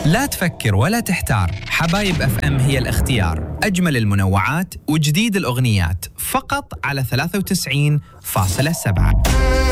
لا تفكر ولا تحتار، حبايب اف ام هي الاختيار. اجمل المنوعات وجديد الاغنيات فقط على 93.7.